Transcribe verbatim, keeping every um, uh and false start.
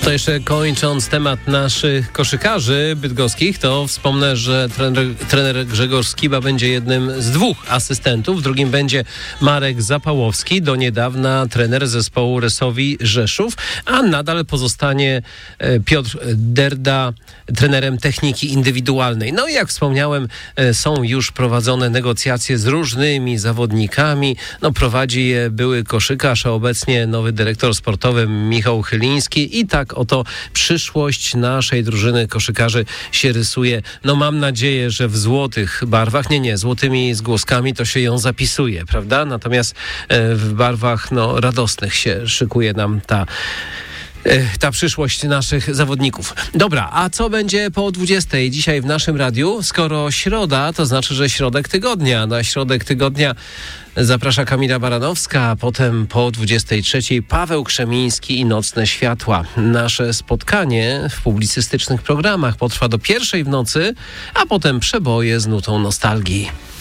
To jeszcze kończąc temat naszych koszykarzy bydgoskich, to wspomnę, że trener, trener Grzegorz Skiba będzie jednym z dwóch asystentów. Drugim będzie Marek Zapałowski, do niedawna trener zespołu Resowi Rzeszów, a nadal pozostanie Piotr Derda trenerem techniki indywidualnej. No i jak wspomniałem, są już prowadzone negocjacje z różnymi zawodnikami. No prowadzi je były koszykarz, a obecnie nowy dyrektor sportowy Michał Chyliński i tak oto przyszłość naszej drużyny koszykarzy się rysuje. No mam nadzieję, że w złotych barwach, nie, nie, złotymi zgłoskami to się ją zapisuje, prawda? Natomiast w barwach no, radosnych się szykuje nam ta ta przyszłość naszych zawodników. Dobra, a co będzie po dwudziestej dzisiaj w naszym radiu? Skoro środa, to znaczy, że środek tygodnia. Na środek tygodnia zaprasza Kamila Baranowska, a potem po dwudziestej trzeciej Paweł Krzemiński i Nocne Światła. Nasze spotkanie w publicystycznych programach potrwa do pierwszej w nocy, a potem przeboje z nutą nostalgii.